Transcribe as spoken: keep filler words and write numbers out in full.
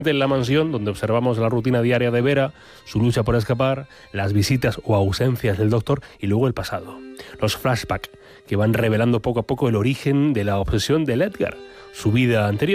en la mansión, donde observamos la rutina diaria de Vera, su lucha por escapar, las visitas o ausencias del doctor y luego el pasado. Los flashbacks que van revelando poco a poco el origen de la obsesión de Edgar, su vida anterior.